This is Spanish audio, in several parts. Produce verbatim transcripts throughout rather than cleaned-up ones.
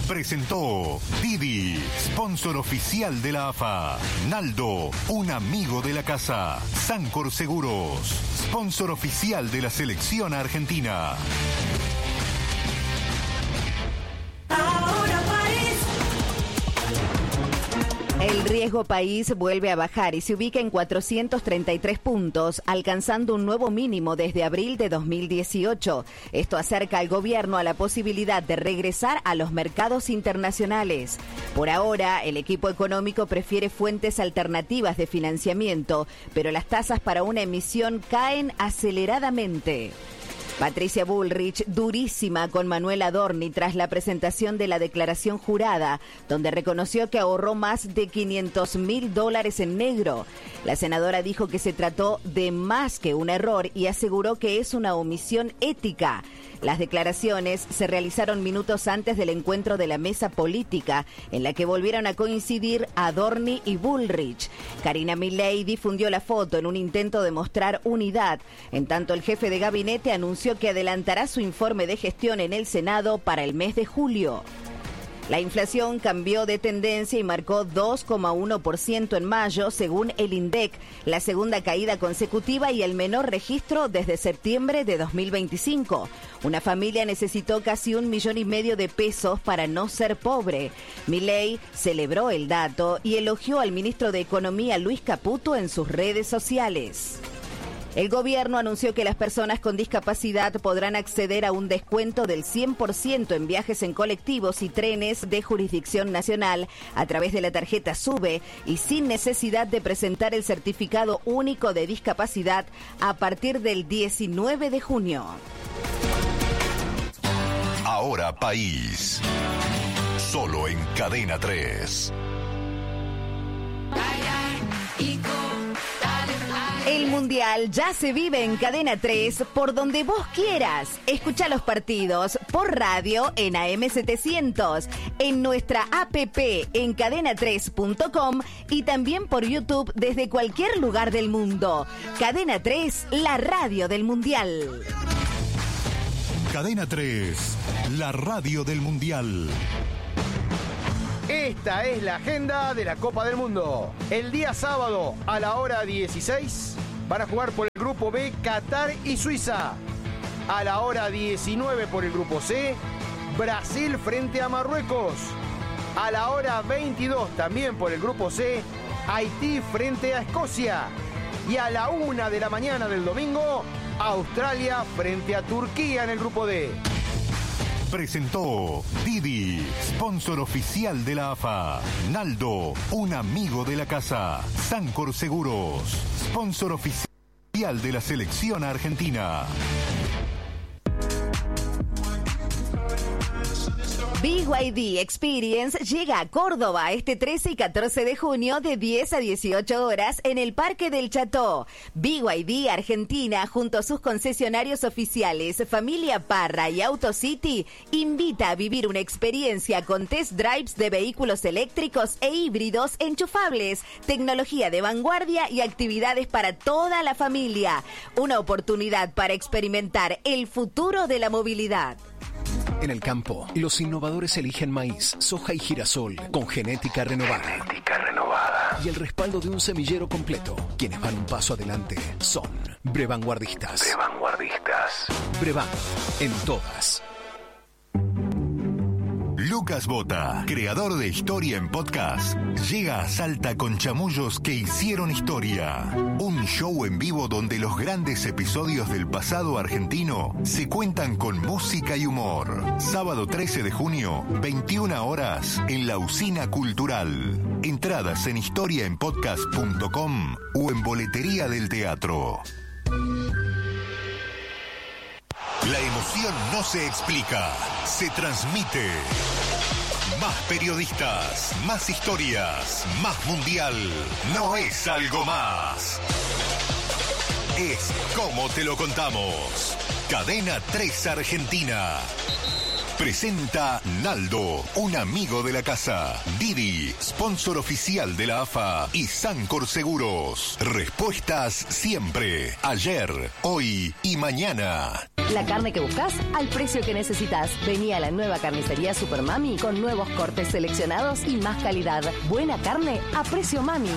Presentó Didi, sponsor oficial de la A F A. Naldo, un amigo de la casa. Sancor Seguros, sponsor oficial de la selección argentina. El riesgo país vuelve a bajar y se ubica en cuatrocientos treinta y tres puntos, alcanzando un nuevo mínimo desde abril de dos mil dieciocho. Esto acerca al gobierno a la posibilidad de regresar a los mercados internacionales. Por ahora, el equipo económico prefiere fuentes alternativas de financiamiento, pero las tasas para una emisión caen aceleradamente. Patricia Bullrich, durísima con Manuel Adorni tras la presentación de la declaración jurada, donde reconoció que ahorró más de quinientos mil dólares en negro. La senadora dijo que se trató de más que un error y aseguró que es una omisión ética. Las declaraciones se realizaron minutos antes del encuentro de la mesa política, en la que volvieron a coincidir Adorni y Bullrich. Karina Milei difundió la foto en un intento de mostrar unidad. En tanto, el jefe de gabinete anunció que adelantará su informe de gestión en el Senado para el mes de julio. La inflación cambió de tendencia y marcó dos coma uno por ciento en mayo, según el INDEC, la segunda caída consecutiva y el menor registro desde septiembre de dos mil veinticinco. Una familia necesitó casi un millón y medio de pesos para no ser pobre. Milei celebró el dato y elogió al ministro de Economía, Luis Caputo, en sus redes sociales. El gobierno anunció que las personas con discapacidad podrán acceder a un descuento del cien por ciento en viajes en colectivos y trenes de jurisdicción nacional a través de la tarjeta SUBE y sin necesidad de presentar el certificado único de discapacidad a partir del diecinueve de junio. Ahora País. Solo en Cadena tres. El Mundial ya se vive en Cadena tres por donde vos quieras. Escucha los partidos por radio en A M setecientos, en nuestra app en cadena tres punto com y también por YouTube desde cualquier lugar del mundo. Cadena tres, la radio del Mundial. Cadena tres, la radio del Mundial. Esta es la agenda de la Copa del Mundo. El día sábado a la hora dieciséis van a jugar por el grupo B Qatar y Suiza. A la hora diecinueve por el grupo C, Brasil frente a Marruecos. A la hora veintidós también por el grupo C, Haití frente a Escocia. Y a la una de la mañana del domingo, Australia frente a Turquía en el grupo D. Presentó Didi, sponsor oficial de la A F A. Naldo, un amigo de la casa. Sancor Seguros, sponsor oficial de la selección argentina. B Y D Experience llega a Córdoba este trece y catorce de junio de diez a dieciocho horas en el Parque del Cható. B Y D Argentina, junto a sus concesionarios oficiales Familia Parra y AutoCity, invita a vivir una experiencia con test drives de vehículos eléctricos e híbridos enchufables, tecnología de vanguardia y actividades para toda la familia. Una oportunidad para experimentar el futuro de la movilidad. En el campo, los innovadores eligen maíz, soja y girasol con genética renovada. Genética renovada. Y el respaldo de un semillero completo. Quienes van un paso adelante son Brevanguardistas. Brevanguardistas. Brevan, en todas. Lucas Bota, creador de Historia en Podcast, llega a Salta con Chamullos que hicieron historia. Un show en vivo donde los grandes episodios del pasado argentino se cuentan con música y humor. Sábado trece de junio, veintiuna horas, en la Usina Cultural. Entradas en historia en podcast punto com o en Boletería del Teatro. La emoción no se explica, se transmite. Más periodistas, más historias, más mundial. No es algo más. Es como te lo contamos. Cadena tres Argentina. presenta Naldo, un amigo de la casa. Didi, sponsor oficial de la A F A y Sancor Seguros. Respuestas siempre, ayer, hoy y mañana. La carne que buscas al precio que necesitas. Vení a la nueva carnicería Super Mami con nuevos cortes seleccionados y más calidad. Buena carne a precio Mami.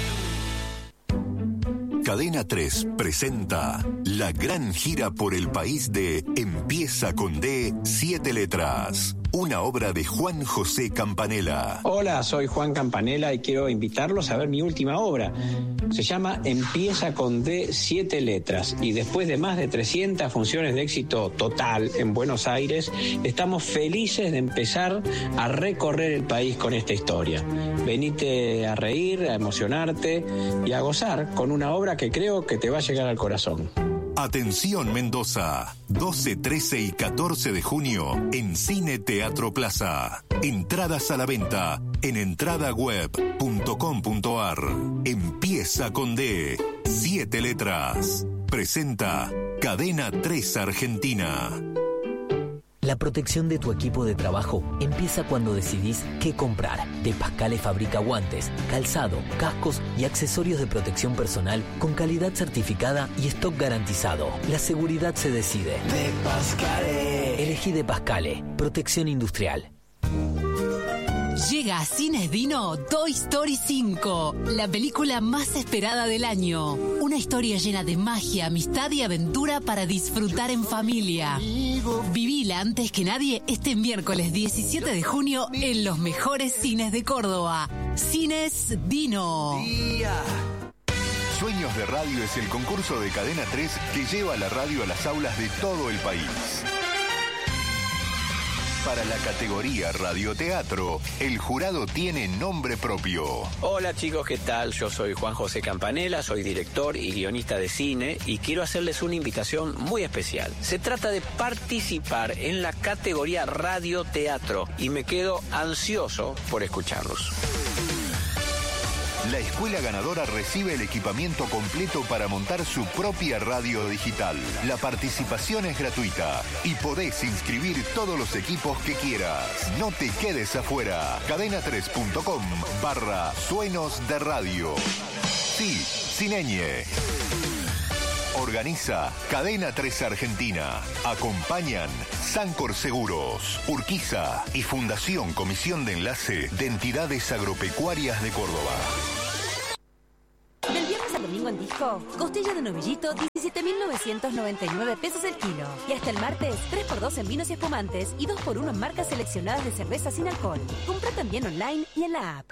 Cadena tres presenta la gran gira por el país de Empieza con D, siete letras. Una obra de Juan José Campanella. Hola, soy Juan Campanella y quiero invitarlos a ver mi última obra. Se llama Empieza con D, siete letras. Y después de más de trescientas funciones de éxito total en Buenos Aires, estamos felices de empezar a recorrer el país con esta historia. Venite a reír, a emocionarte y a gozar con una obra que creo que te va a llegar al corazón. Atención Mendoza, doce, trece y catorce de junio en Cine Teatro Plaza. Entradas a la venta en entradaweb punto com punto ar. Empieza con D, siete letras. Presenta Cadena tres Argentina. La protección de tu equipo de trabajo empieza cuando decidís qué comprar. De Pascale fabrica guantes, calzado, cascos y accesorios de protección personal con calidad certificada y stock garantizado. La seguridad se decide. De Pascale. Elegí De Pascale. Protección industrial. Llega a Cines Dino Toy Story cinco, la película más esperada del año. Una historia llena de magia, amistad y aventura para disfrutar en familia. Vivila antes que nadie este miércoles diecisiete de junio en los mejores cines de Córdoba. Cines Dino. Sueños de Radio es el concurso de Cadena tres que lleva la radio a las aulas de todo el país. Para la categoría radioteatro, el jurado tiene nombre propio. Hola chicos, ¿qué tal? Yo soy Juan José Campanella, soy director y guionista de cine y quiero hacerles una invitación muy especial. Se trata de participar en la categoría radioteatro y me quedo ansioso por escucharlos. La escuela ganadora recibe el equipamiento completo para montar su propia radio digital. La participación es gratuita y podés inscribir todos los equipos que quieras. No te quedes afuera. cadena tres punto com barra suenos de radio. Sí, Cineñe. Organiza Cadena tres Argentina. Acompañan Sancor Seguros, Urquiza y Fundación Comisión de Enlace de Entidades Agropecuarias de Córdoba. Del viernes al domingo en Disco, costilla de novillito, diecisiete mil novecientos noventa y nueve pesos el kilo. Y hasta el martes, tres por dos en vinos y espumantes y dos por uno en marcas seleccionadas de cerveza sin alcohol. Compra también online y en la app.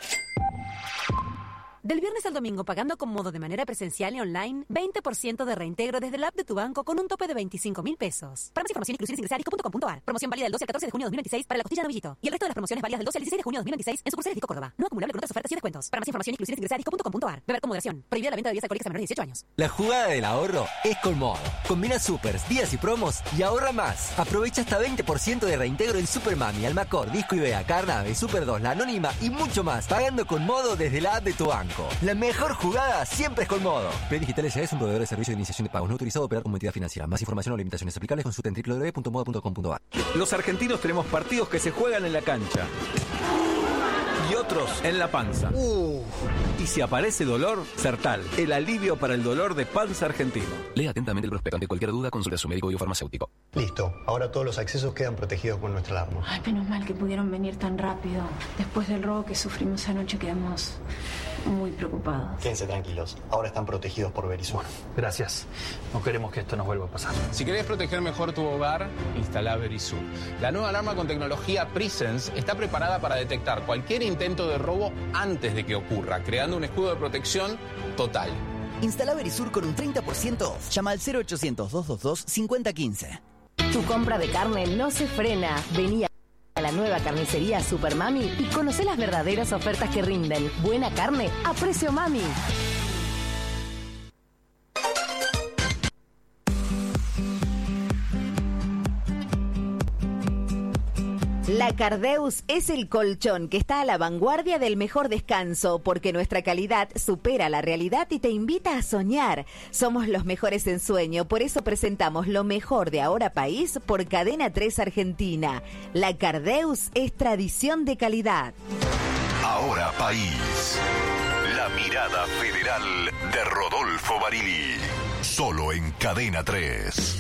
Del viernes al domingo, pagando con modo de manera presencial y online, veinte por ciento de reintegro desde la app de tu banco con un tope de veinticinco mil pesos. Para más información, inclusive ingresar a disco punto com punto ar. Promoción válida del doce al catorce de junio de dos mil veintiséis para la costilla novillito. Y el resto de las promociones válidas del doce al dieciséis de junio de dos mil veintiséis en sucursales Disco Córdoba. No acumulable con otras ofertas y descuentos. Para más información, inclusive ingresar a disco punto com punto ar. Beber con moderación. Prohibida la venta de bebidas alcohólicas a menores de dieciocho años. La jugada del ahorro es Colmodo. Combina supers, días y promos y ahorra más. Aprovecha hasta veinte por ciento de reintegro en Super Mami, Almacor, Disco Ibea, Carnave, Super dos, La Anónima y mucho más. Pagando con Modo desde la app de tu banco. La mejor jugada siempre es Colmodo. Play Digital S A es un proveedor de servicio de iniciación de pagos no autorizado a operar como entidad financiera. Más información o limitaciones aplicables consulta en doble u doble u doble u punto modo punto com punto ar. Los argentinos tenemos partidos que se juegan en la cancha y otros en la panza. Uh. Y si aparece dolor, Sertal, el alivio para el dolor de panza argentino. Lea atentamente el prospecto. Ante cualquier duda, consulte a su médico biofarmacéutico. Listo, ahora todos los accesos quedan protegidos con nuestra alarma. Ay, menos mal que pudieron venir tan rápido. Después del robo que sufrimos anoche quedamos muy preocupados. Quédense tranquilos, ahora están protegidos por Verisur. Gracias, no queremos que esto nos vuelva a pasar. Si querés proteger mejor tu hogar, instala Verisur. La nueva alarma con tecnología Presence está preparada para detectar cualquier intento de robo antes de que ocurra, creando un escudo de protección total. Instala Verisur con un treinta por ciento off. Llama al cero ochocientos, doscientos veintidós, cincuenta quince. Tu compra de carne no se frena. Vení a la nueva carnicería Super Mami y conoce las verdaderas ofertas que rinden. Buena carne a precio Mami. La Cardeus es el colchón que está a la vanguardia del mejor descanso porque nuestra calidad supera la realidad y te invita a soñar. Somos los mejores en sueño, por eso presentamos lo mejor de Ahora País por Cadena tres Argentina. La Cardeus es tradición de calidad. Ahora País. La mirada federal de Rodolfo Barili. Solo en Cadena tres.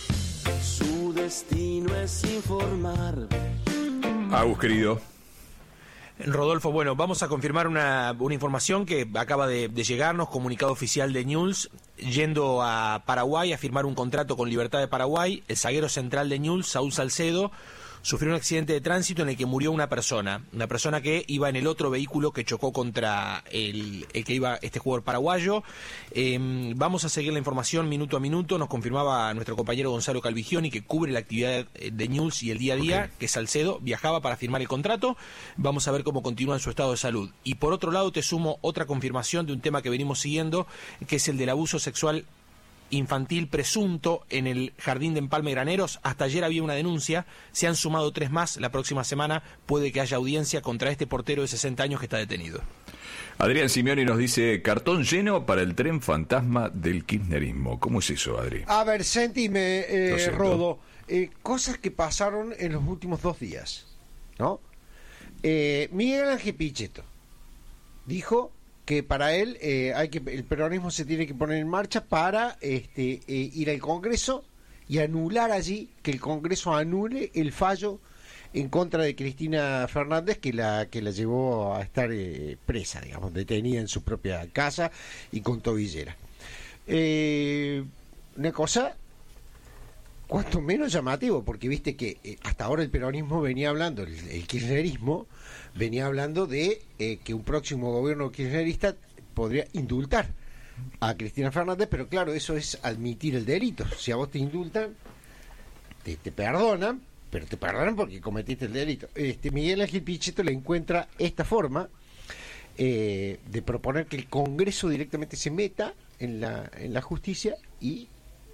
Su destino es informar. Agus, querido. Rodolfo, bueno, vamos a confirmar una, una información que acaba de, de llegarnos, comunicado oficial de Newell's, yendo a Paraguay a firmar un contrato con Libertad de Paraguay. El zaguero central de Newell's, Saúl Salcedo, sufrió un accidente de tránsito en el que murió una persona, una persona que iba en el otro vehículo que chocó contra el, el que iba este jugador paraguayo. Eh, vamos a seguir la información minuto a minuto. Nos confirmaba nuestro compañero Gonzalo Calvigioni, que cubre la actividad de Newell's y el día a día, okay, que Salcedo viajaba para firmar el contrato. Vamos a ver cómo continúa en su estado de salud. Y por otro lado te sumo otra confirmación de un tema que venimos siguiendo, que es el del abuso sexual infantil presunto en el jardín de Empalme Graneros. Hasta ayer había una denuncia, se han sumado tres más. La próxima semana puede que haya audiencia contra este portero de sesenta años que está detenido. Adrián Simeoni nos dice, cartón lleno para el tren fantasma del kirchnerismo. ¿Cómo es eso, Adri? A ver, sentime, eh, Rodo, eh, cosas que pasaron en los últimos dos días, ¿no? Eh, Miguel Ángel Pichetto dijo que para él eh, hay que el peronismo se tiene que poner en marcha para este eh, ir al Congreso y anular allí, que el Congreso anule el fallo en contra de Cristina Fernández que la que la llevó a estar eh, presa, digamos, detenida en su propia casa y con tobillera. Eh, una cosa cuanto menos llamativo, porque viste que eh, hasta ahora el peronismo venía hablando, el, el kirchnerismo venía hablando de eh, que un próximo gobierno kirchnerista podría indultar a Cristina Fernández, pero claro, eso es admitir el delito. Si a vos te indultan, te, te perdonan, pero te perdonan porque cometiste el delito. Este Miguel Ángel Pichetto le encuentra esta forma eh, de proponer que el Congreso directamente se meta en la, en la justicia y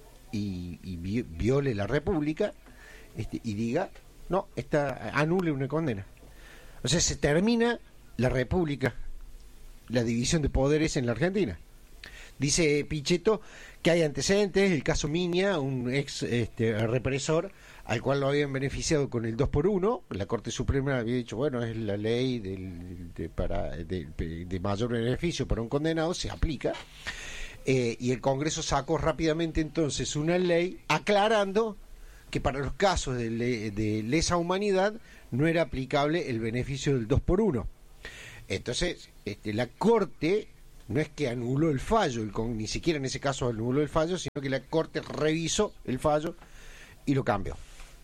y, y viole la República este, y diga, no, esta anule una condena. O sea, se termina la República, la división de poderes en la Argentina. Dice Pichetto que hay antecedentes, el caso Miña, un ex este, represor, al cual lo habían beneficiado con el dos por uno, la Corte Suprema había dicho, bueno, es la ley del, de, para, de, de mayor beneficio para un condenado, se aplica. Eh, y el Congreso sacó rápidamente entonces una ley aclarando que para los casos de, le, de lesa humanidad no era aplicable el beneficio del dos por uno. Entonces, este, la Corte no es que anuló el fallo, el, ni siquiera en ese caso anuló el fallo, sino que la Corte revisó el fallo y lo cambió.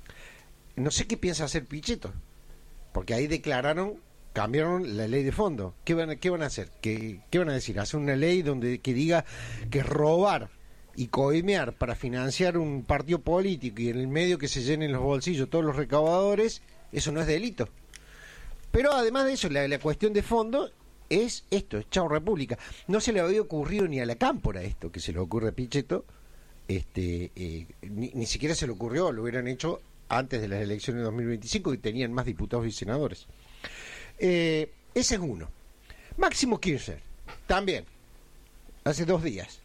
No sé qué piensa hacer Pichetto, porque ahí declararon, cambiaron la ley de fondo. ¿Qué van, qué van a hacer? ¿Qué, qué van a decir? ¿Hacer una ley donde que diga que robar y coimear para financiar un partido político y en el medio que se llenen los bolsillos todos los recaudadores, eso no es delito? Pero además de eso, la, la cuestión de fondo es esto, es chao República. No se le había ocurrido ni a la Cámpora esto que se le ocurre a Pichetto, este, eh, ni, ni siquiera se le ocurrió, lo hubieran hecho antes de las elecciones de dos mil veinticinco y tenían más diputados y senadores. Eh, ese es uno. Máximo Kirchner, también, hace dos días,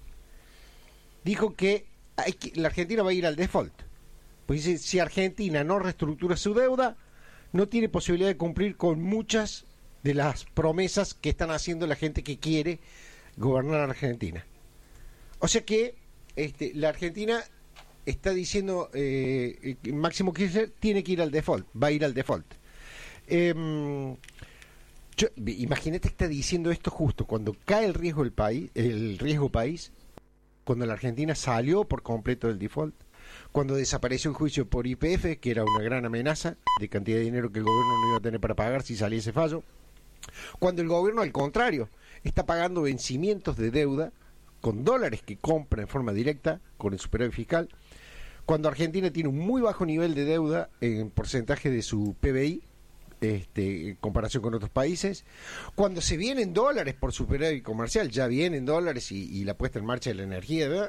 dijo que, hay que la Argentina va a ir al default. Pues dice, si Argentina no reestructura su deuda, no tiene posibilidad de cumplir con muchas de las promesas que están haciendo la gente que quiere gobernar a Argentina. O sea que este, la Argentina está diciendo, eh, Máximo Kirchner tiene que ir al default, va a ir al default. Eh, yo, imagínate, está diciendo esto justo cuando cae el riesgo del país, el riesgo país, cuando la Argentina salió por completo del default, cuando desapareció el juicio por Y P F, que era una gran amenaza de cantidad de dinero que el gobierno no iba a tener para pagar si salía ese fallo, cuando el gobierno, al contrario, está pagando vencimientos de deuda con dólares que compra en forma directa con el superávit fiscal, cuando Argentina tiene un muy bajo nivel de deuda en porcentaje de su P B I, Este, en comparación con otros países, cuando se vienen dólares por superávit comercial, ya vienen dólares y, y la puesta en marcha de la energía, ¿verdad?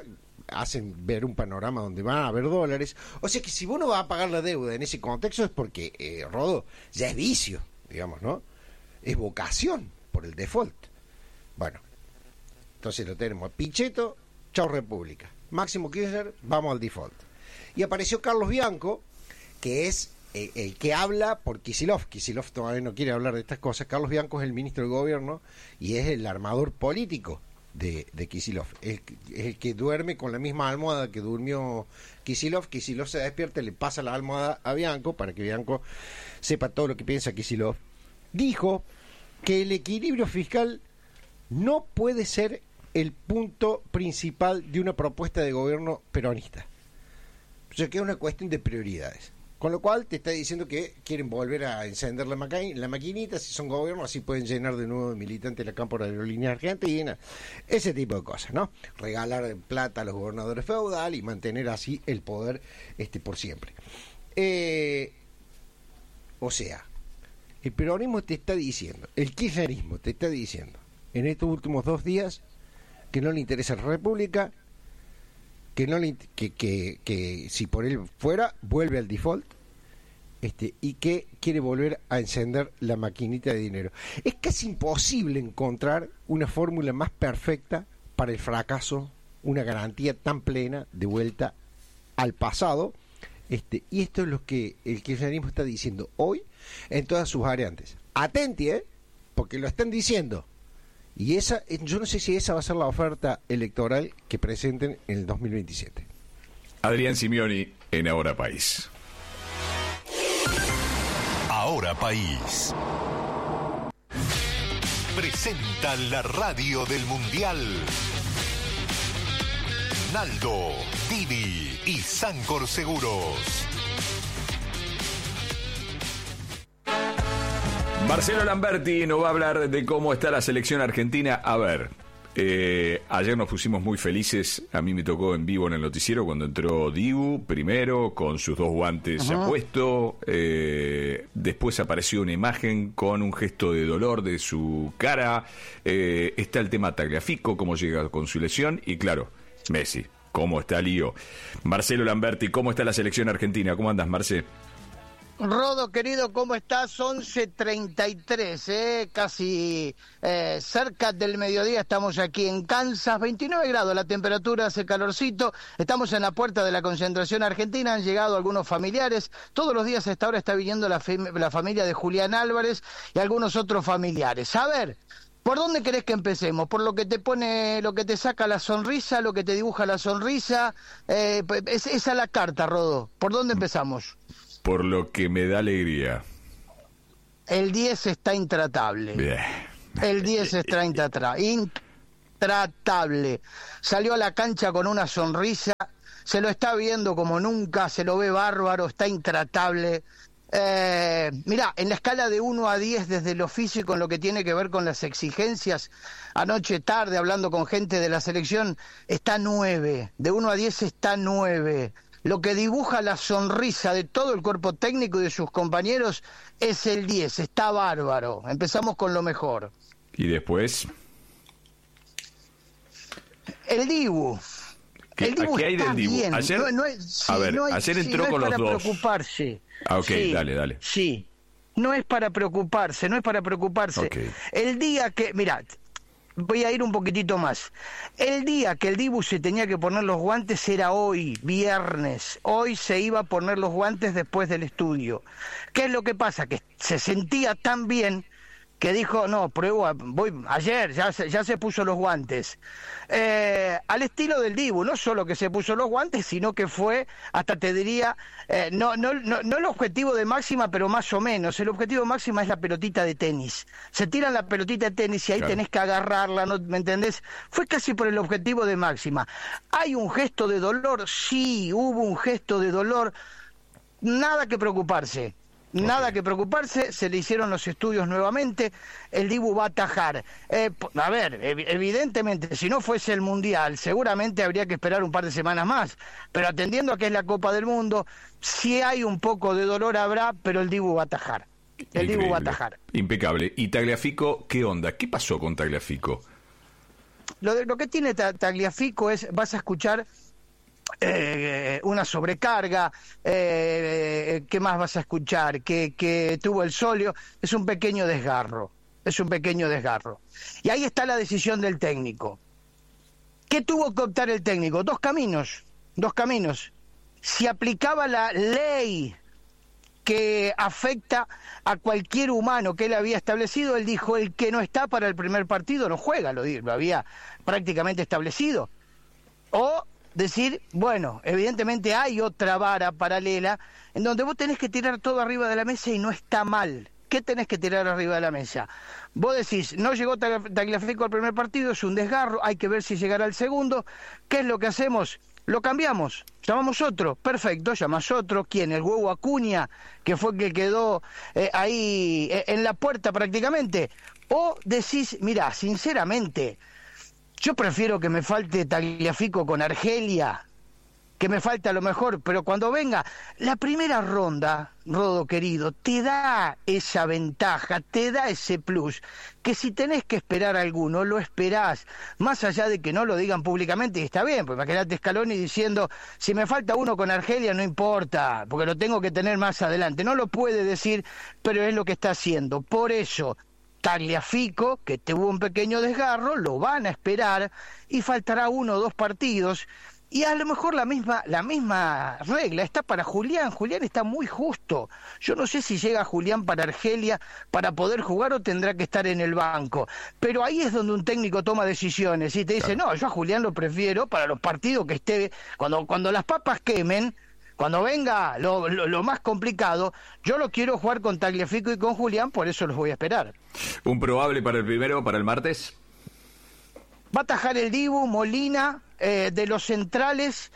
hacen ver un panorama donde van a haber dólares. O sea que si uno va a pagar la deuda en ese contexto es porque, eh, Rodo, ya es vicio, digamos, ¿no? Es vocación por el default. Bueno, entonces lo tenemos. Pichetto, chau República. Máximo Kirchner, vamos al default. Y apareció Carlos Bianco, que es el, el que habla por Kicillof. Kicillof todavía no quiere hablar de estas cosas. Carlos Bianco es el ministro del gobierno y es el armador político de, de Kicillof. Es, es el que duerme con la misma almohada que durmió Kicillof. Kicillof se despierta y le pasa la almohada a Bianco para que Bianco sepa todo lo que piensa Kicillof. Dijo que el equilibrio fiscal no puede ser el punto principal de una propuesta de gobierno peronista. O sea que es una cuestión de prioridades. Con lo cual te está diciendo que quieren volver a encender la, maqui- la maquinita, si son gobierno, así pueden llenar de nuevo de militantes la Cámara de Aerolíneas Argentinas, ese tipo de cosas, ¿no? Regalar plata a los gobernadores feudales y mantener así el poder este por siempre. Eh, o sea, el peronismo te está diciendo, el kirchnerismo te está diciendo, en estos últimos dos días, que no le interesa la República, que no le, que, que, que si por él fuera vuelve al default, este y que quiere volver a encender la maquinita de dinero. Es casi imposible encontrar una fórmula más perfecta para el fracaso, una garantía tan plena de vuelta al pasado, este y esto es lo que el kirchnerismo está diciendo hoy en todas sus variantes. Atenti, ¿eh? Porque lo están diciendo. Y esa, yo no sé si esa va a ser la oferta electoral que presenten en el dos mil veintisiete. Adrián Simioni en Ahora País. Ahora País presenta la radio del Mundial. Naldo, Didi y Sancor Seguros. Marcelo Lamberti nos va a hablar de cómo está la selección argentina. A ver, eh, ayer nos pusimos muy felices. A mí me tocó en vivo en el noticiero cuando entró Dibu, primero, con sus dos guantes Ajá. ya puestos. Eh, después apareció una imagen con un gesto de dolor de su cara. Eh, está el tema Tagliafico, cómo llega con su lesión. Y claro, Messi, cómo está Lío. Marcelo Lamberti, ¿cómo está la selección argentina? ¿Cómo andas, Marce? Rodo, querido, ¿cómo estás? once treinta y tres, ¿eh? Casi eh, cerca del mediodía, estamos aquí en Kansas, veintinueve grados, la temperatura hace calorcito, estamos en la puerta de la concentración argentina, han llegado algunos familiares, todos los días a esta hora está viniendo la, fam- la familia de Julián Álvarez y algunos otros familiares. A ver, ¿por dónde querés que empecemos? ¿Por lo que te pone, lo que te saca la sonrisa, lo que te dibuja la sonrisa? Eh, es, esa es la carta, Rodo. ¿Por dónde empezamos? Por lo que me da alegría. El diez está intratable. Bien. El diez está intratable. Intratable. Salió a la cancha con una sonrisa, se lo está viendo como nunca, se lo ve bárbaro, está intratable. Eh, mirá, en la escala de uno a diez desde lo físico, en lo que tiene que ver con las exigencias, anoche tarde hablando con gente de la selección, está nueve. De uno a diez está nueve. Lo que dibuja la sonrisa de todo el cuerpo técnico y de sus compañeros es el diez, está bárbaro. Empezamos con lo mejor. ¿Y después? El Dibu. ¿Qué, el Dibu ¿qué hay está del Dibu? bien. Ayer, No, no es, sí, a ver, no hay, ayer sí, entró no con es los para dos. preocuparse. Ah, ok, Sí, dale, dale. Sí, no es para preocuparse, no es para preocuparse. Okay. El día que, mirá, voy a ir un poquitito más. El día que el Dibu se tenía que poner los guantes era hoy, viernes. Hoy se iba a poner los guantes después del estudio. ¿Qué es lo que pasa? Que se sentía tan bien que dijo, no, pruebo, a, voy ayer, ya se, ya se puso los guantes. Eh, al estilo del Dibu, no solo que se puso los guantes, sino que fue, hasta te diría, eh, no, no, no, no el objetivo de máxima, pero más o menos. El objetivo de máxima es la pelotita de tenis. Se tiran la pelotita de tenis y ahí claro. tenés que agarrarla, ¿no? ¿Me entendés? Fue casi por el objetivo de máxima. ¿Hay un gesto de dolor? Sí, hubo un gesto de dolor. Nada que preocuparse. Nada que preocuparse, se le hicieron los estudios nuevamente, el Dibu va a atajar. Eh, a ver, ev- evidentemente, si no fuese el Mundial, seguramente habría que esperar un par de semanas más, pero atendiendo a que es la Copa del Mundo, si hay un poco de dolor habrá, pero el Dibu va a atajar. El Increíble. Dibu va a atajar. Impecable. ¿Y Tagliafico qué onda? ¿Qué pasó con Tagliafico? Lo, de, lo que tiene Tagliafico es, vas a escuchar eh, una sobrecarga, eh, ¿qué más vas a escuchar? Que, que tuvo el solio, es un pequeño desgarro, es un pequeño desgarro. Y ahí está la decisión del técnico. ¿Qué tuvo que optar el técnico? Dos caminos, dos caminos. Si aplicaba la ley que afecta a cualquier humano que él había establecido, él dijo, el que no está para el primer partido no juega, lo, lo había prácticamente establecido. O decir, bueno, evidentemente hay otra vara paralela en donde vos tenés que tirar todo arriba de la mesa y no está mal. ¿Qué tenés que tirar arriba de la mesa? Vos decís, no llegó Tagliafico al primer partido, es un desgarro, hay que ver si llegará al segundo. ¿Qué es lo que hacemos? Lo cambiamos, llamamos otro, perfecto, llamas otro. ¿Quién? El Huevo Acuña, que fue el que quedó eh, ahí eh, en la puerta prácticamente. O decís, mira, sinceramente, yo prefiero que me falte Tagliafico con Argelia, que me falta a lo mejor, pero cuando venga la primera ronda, Rodo querido, te da esa ventaja, te da ese plus, que si tenés que esperar a alguno, lo esperás, más allá de que no lo digan públicamente, y está bien, pues imagínate Scaloni diciendo, si me falta uno con Argelia no importa, porque lo tengo que tener más adelante, no lo puede decir, pero es lo que está haciendo. Por eso Tagliafico, que tuvo un pequeño desgarro, lo van a esperar y faltará uno o dos partidos. Y a lo mejor la misma la misma regla está para Julián. Julián está muy justo. Yo no sé si llega Julián para Argelia para poder jugar o tendrá que estar en el banco. Pero ahí es donde un técnico toma decisiones y te dice, claro, no, yo a Julián lo prefiero para los partidos que esté, cuando, cuando las papas quemen, cuando venga lo, lo, lo más complicado, yo lo quiero jugar con Tagliafico y con Julián, por eso los voy a esperar. ¿Un probable para el primero, para el martes? Va a atajar el Dibu, Molina, eh, de los centrales.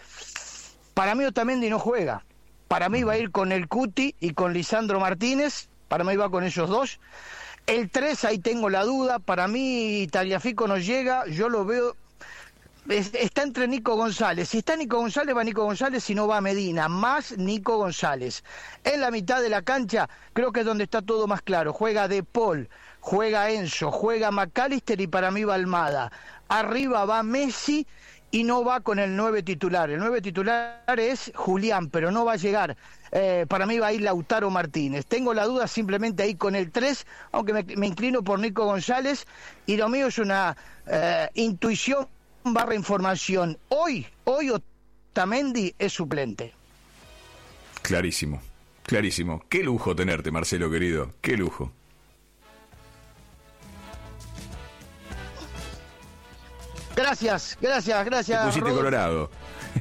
Para mí Otamendi no juega. Para mí va a ir con el Cuti y con Lisandro Martínez. Para mí va con ellos dos. El tres, ahí tengo la duda. Para mí Tagliafico no llega. Yo lo veo... Es, está entre Nico González. Si está Nico González, va Nico González. Si no, va Medina. Más Nico González. En la mitad de la cancha creo que es donde está todo más claro. Juega De Paul, juega Enzo, juega McAllister y para mí va Almada. Arriba va Messi y no va con el nueve titular. El nueve titular es Julián, pero no va a llegar. Eh, para mí va a ir Lautaro Martínez. Tengo la duda simplemente ahí con el tres, aunque me, me inclino por Nico González. Y lo mío es una eh, intuición barra información. Hoy, hoy Otamendi es suplente. Clarísimo, clarísimo. Qué lujo tenerte, Marcelo, querido. Qué lujo. Gracias, gracias, gracias. Te pusiste Rodolfo. Colorado.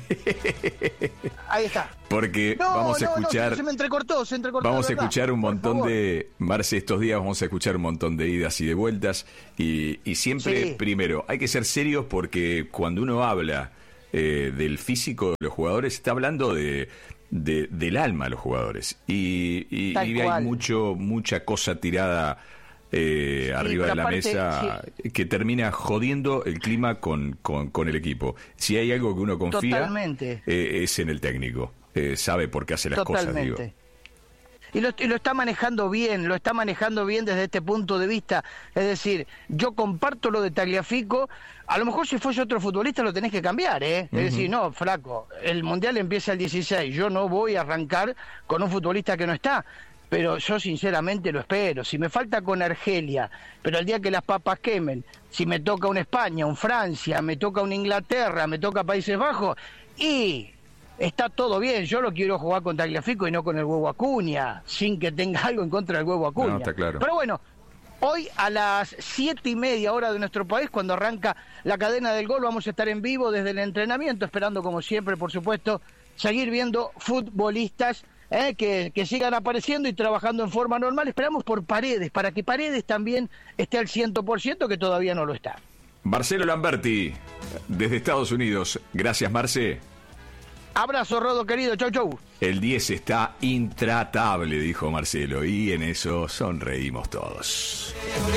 Ahí está. Porque no, vamos a no, escuchar. No, se me entrecortó, se entrecortó. Vamos a verdad. escuchar un montón de. Marce, estos días vamos a escuchar un montón de idas y de vueltas. Y, y siempre, sí. Primero, hay que ser serios porque cuando uno habla eh, del físico de los jugadores, está hablando de. De, del alma de los jugadores. Y, y, y hay mucho mucha cosa tirada. Eh, sí, arriba de la aparte, mesa sí. que termina jodiendo el clima con, con, con el equipo. Si hay algo que uno confía eh, es en el técnico, eh, sabe por qué hace las Totalmente. cosas, digo. Y lo, y lo está manejando bien, lo está manejando bien desde este punto de vista. Es decir, yo comparto lo de Tagliafico. A lo mejor si fuese otro futbolista lo tenés que cambiar, ¿eh? Uh-huh. Es decir, no, flaco, el Mundial empieza el dieciséis, yo no voy a arrancar con un futbolista que no está. Pero yo sinceramente lo espero. Si me falta con Argelia, pero el día que las papas quemen, si me toca un España, un Francia, me toca un Inglaterra, me toca Países Bajos, y está todo bien. Yo lo quiero jugar con Tagliafico y no con el Huevo Acuña, sin que tenga algo en contra del Huevo Acuña. No, está claro. Pero bueno, hoy a las siete y media hora de nuestro país, cuando arranca la cadena del gol, vamos a estar en vivo desde el entrenamiento, esperando como siempre, por supuesto, seguir viendo futbolistas Eh, que, que sigan apareciendo y trabajando en forma normal. Esperamos por Paredes, para que Paredes también esté al cien por ciento, que todavía no lo está. Marcelo Lamberti, desde Estados Unidos. Gracias, Marce. Abrazo, Rodo, querido. Chau, chau. El diez está intratable, dijo Marcelo, y en eso sonreímos todos.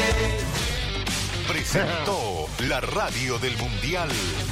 Presentó la radio del Mundial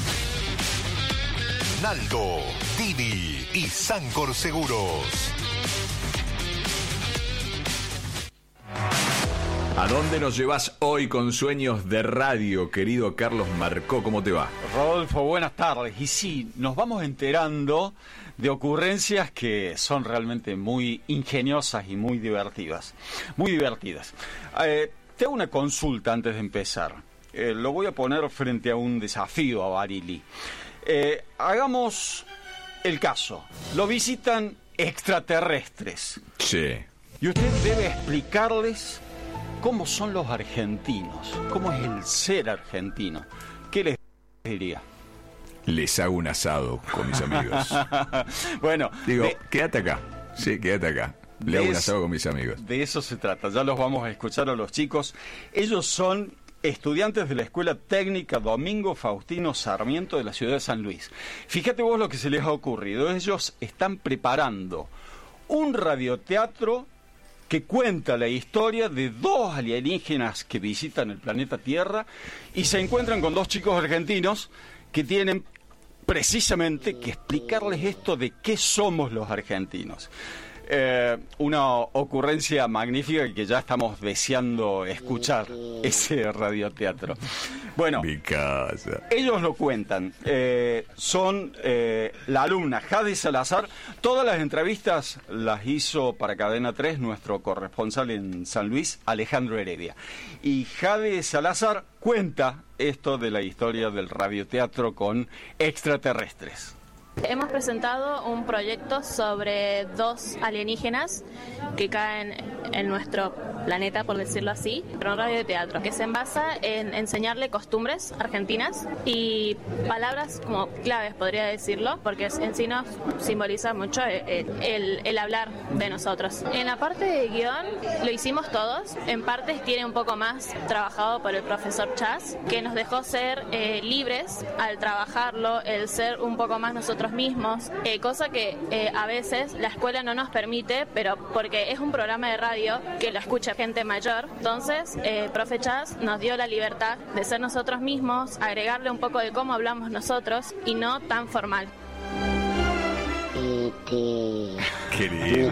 Naldo, Didi y Sancor Seguros. ¿A dónde nos llevas hoy con Sueños de Radio, querido Carlos Marcó? ¿Cómo te va? Rodolfo, buenas tardes. Y sí, nos vamos enterando de ocurrencias que son realmente muy ingeniosas y muy divertidas. Muy divertidas. Eh, te hago una consulta antes de empezar. Eh, lo voy a poner frente a un desafío a Barili. Eh, hagamos el caso. Lo visitan extraterrestres. Sí. Y usted debe explicarles cómo son los argentinos, cómo es el ser argentino. ¿Qué les diría? Les hago un asado con mis amigos. Bueno, digo, de, quédate acá. Sí, quédate acá. Le hago un asado con mis amigos. De eso se trata. Ya los vamos a escuchar a los chicos. Ellos son estudiantes de la Escuela Técnica Domingo Faustino Sarmiento de la ciudad de San Luis. Fíjate vos lo que se les ha ocurrido. Ellos están preparando un radioteatro que cuenta la historia de dos alienígenas que visitan el planeta Tierra y se encuentran con dos chicos argentinos que tienen precisamente que explicarles esto de qué somos los argentinos. Eh, una ocurrencia magnífica que ya estamos deseando escuchar, ese radioteatro. Bueno, mi casa. Ellos lo cuentan. Eh, son eh, la alumna Jade Salazar. Todas las entrevistas las hizo para Cadena tres nuestro corresponsal en San Luis, Alejandro Heredia. Y Jade Salazar cuenta esto de la historia del radioteatro con extraterrestres. Hemos presentado un proyecto sobre dos alienígenas que caen en nuestro planeta, por decirlo así, pero un radioteatro que se basa en enseñarle costumbres argentinas y palabras como claves, podría decirlo, porque en sí nos simboliza mucho el, el, el hablar de nosotros. En la parte de guión lo hicimos todos, en partes tiene un poco más trabajado por el profesor Chas, que nos dejó ser eh, libres al trabajarlo, el ser un poco más nosotros mismos, eh, cosa que eh, a veces la escuela no nos permite, pero porque es un programa de radio que lo escucha gente mayor, entonces el eh, profe Chas nos dio la libertad de ser nosotros mismos, agregarle un poco de cómo hablamos nosotros y no tan formal. Qué lindo.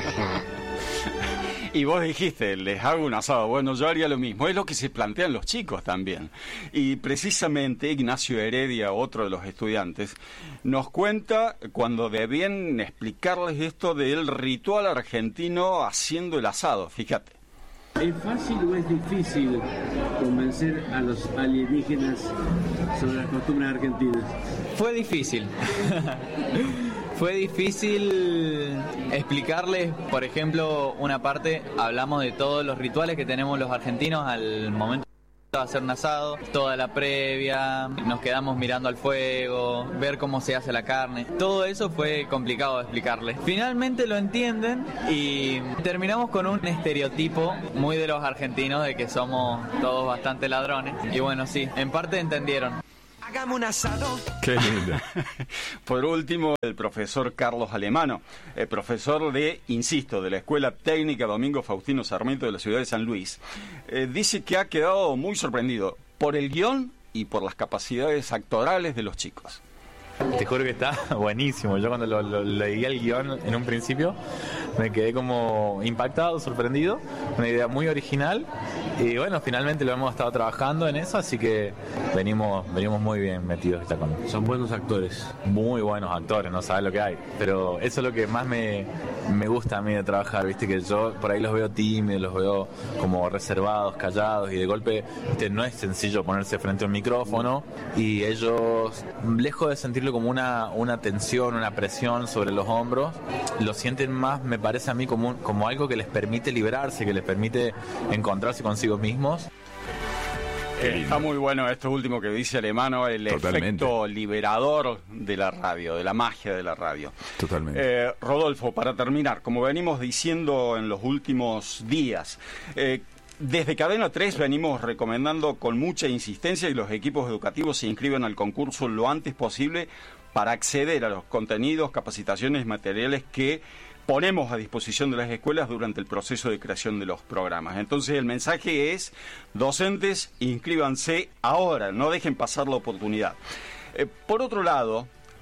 Y vos dijiste, les hago un asado. Bueno, yo haría lo mismo. Es lo que se plantean los chicos también. Y precisamente Ignacio Heredia, otro de los estudiantes, nos cuenta cuando debían explicarles esto del ritual argentino haciendo el asado. Fíjate. ¿Es fácil o es difícil convencer a los alienígenas sobre las costumbres argentinas? Fue difícil. Fue difícil explicarles, por ejemplo, una parte, hablamos de todos los rituales que tenemos los argentinos al momento de hacer un asado, toda la previa, nos quedamos mirando al fuego, ver cómo se hace la carne. Todo eso fue complicado de explicarles. Finalmente lo entienden y terminamos con un estereotipo muy de los argentinos de que somos todos bastante ladrones. Y bueno, sí, en parte entendieron. Hagamos un asado. Qué lindo. Por último, el profesor Carlos Alemano, el profesor de, insisto, de la Escuela Técnica Domingo Faustino Sarmiento de la ciudad de San Luis, eh, dice que ha quedado muy sorprendido por el guión y por las capacidades actorales de los chicos. Te juro que está buenísimo. Yo cuando lo, lo, leí el guión en un principio me quedé como impactado, sorprendido. Una idea muy original y bueno, finalmente lo hemos estado trabajando en eso, así que venimos venimos muy bien metidos. Está con... Son buenos actores. Muy buenos actores, no sabes lo que hay. Pero eso es lo que más me, me gusta a mí de trabajar, viste, que yo por ahí los veo tímidos, los veo como reservados, callados y de golpe, viste, no es sencillo ponerse frente a un micrófono y ellos, lejos de sentir como una, una tensión, una presión sobre los hombros, lo sienten más, me parece a mí, como, un, como algo que les permite liberarse, que les permite encontrarse consigo mismos. Eh, está muy bueno esto último que dice Alemano, el Totalmente. efecto liberador de la radio, de la magia de la radio. Totalmente. Eh, Rodolfo, para terminar, como venimos diciendo en los últimos días, eh, desde Cadena tres venimos recomendando con mucha insistencia que los equipos educativos se inscriban al concurso lo antes posible para acceder a los contenidos, capacitaciones, materiales que ponemos a disposición de las escuelas durante el proceso de creación de los programas. Entonces el mensaje es, docentes, inscríbanse ahora, no dejen pasar la oportunidad. Eh, por otro lado,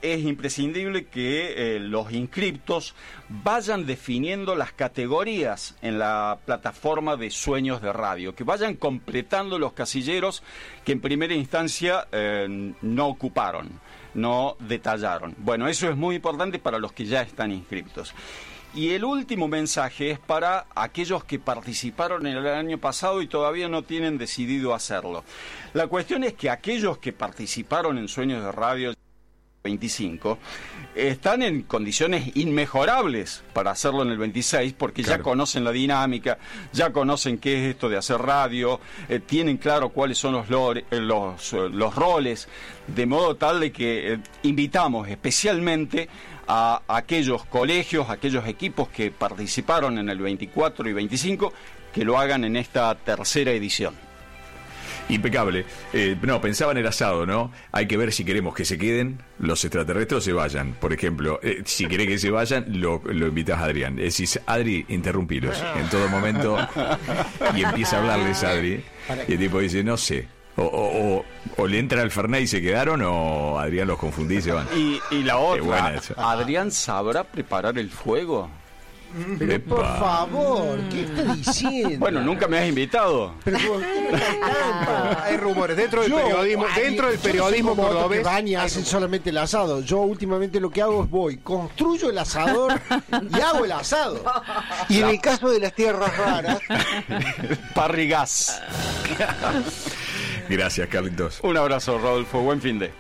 es imprescindible que eh, los inscriptos vayan definiendo las categorías en la plataforma de Sueños de Radio, que vayan completando los casilleros que en primera instancia eh, no ocuparon, no detallaron. Bueno, eso es muy importante para los que ya están inscriptos. Y el último mensaje es para aquellos que participaron en el año pasado y todavía no tienen decidido hacerlo. La cuestión es que aquellos que participaron en Sueños de Radio veinticinco están en condiciones inmejorables para hacerlo en el veintiséis, porque claro, ya conocen la dinámica, ya conocen qué es esto de hacer radio, eh, tienen claro cuáles son los, lore, eh, los, eh, los roles, de modo tal de que eh, invitamos especialmente a aquellos colegios, a aquellos equipos que participaron en el veinticuatro y veinticinco, que lo hagan en esta tercera edición. Impecable. Eh, no, pensaba en el asado, ¿no? Hay que ver si queremos que se queden los extraterrestres o se vayan. Por ejemplo, eh, si querés que se vayan, lo, lo invitas a Adrián. Decís, Adri, interrumpilos en todo momento. Y empieza a hablarles a Adri. Y el tipo dice, no sé. O, o, o, o le entra al Fernet y se quedaron, o Adrián los confundí y se van. Y, y la otra, ¿Adrián sabrá preparar el fuego? Pero Epa. Por favor, ¿qué está diciendo? Bueno, nunca me has invitado. Pero hay rumores dentro del yo, periodismo, ay, dentro del periodismo cordobés. Que van y hacen solamente el asado. Yo últimamente lo que hago es voy, construyo el asador y hago el asado. Y en el caso de las tierras raras, parrigás. Gracias, Carlitos. Un abrazo, Rodolfo. Buen fin de.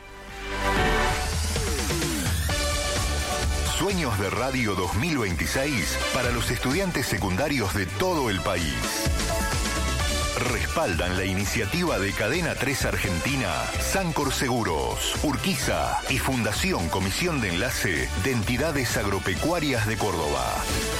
Sueños de Radio dos mil veintiséis para los estudiantes secundarios de todo el país. Respaldan la iniciativa de Cadena tres Argentina, Sancor Seguros, Urquiza y Fundación Comisión de Enlace de Entidades Agropecuarias de Córdoba.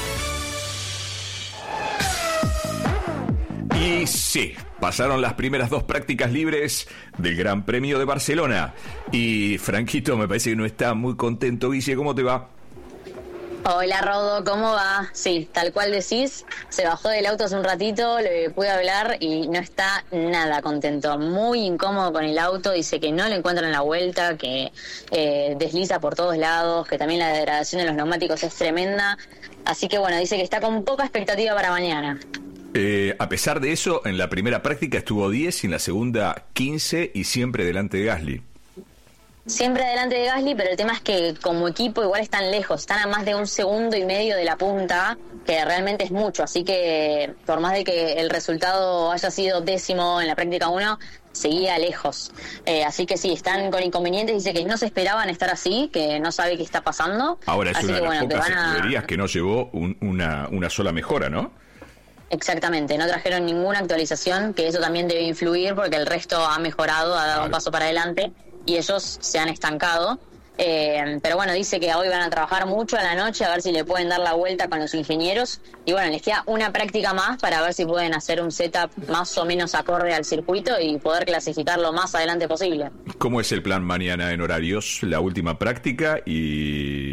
Y sí, pasaron las primeras dos prácticas libres del Gran Premio de Barcelona. Y Franquito me parece que no está muy contento. Guille, ¿cómo te va? Hola Rodo, ¿cómo va? Sí, tal cual decís, se bajó del auto hace un ratito, le pude hablar y no está nada contento, muy incómodo con el auto, dice que no le encuentran la vuelta, que eh, desliza por todos lados, que también la degradación de los neumáticos es tremenda, así que bueno, dice que está con poca expectativa para mañana. Eh, a pesar de eso, en la primera práctica estuvo diez y en la segunda quince y siempre delante de Gasly. Siempre delante de Gasly, pero el tema es que como equipo igual están lejos, están a más de un segundo y medio de la punta, que realmente es mucho, así que por más de que el resultado haya sido décimo en la práctica uno, seguía lejos. Eh, así que sí, están con inconvenientes, dice que no se esperaban estar así, que no sabe qué está pasando. Ahora es así una que, de las bueno, pocas que van a... escuderías que no llevó un, una, una sola mejora, ¿no? Exactamente, no trajeron ninguna actualización, que eso también debe influir porque el resto ha mejorado, ha dado claro. un paso para adelante y ellos se han estancado. Eh, pero bueno, dice que hoy van a trabajar mucho a la noche a ver si le pueden dar la vuelta con los ingenieros y bueno, les queda una práctica más para ver si pueden hacer un setup más o menos acorde al circuito y poder clasificar lo más adelante posible. ¿Cómo es el plan mañana en horarios? La última práctica y,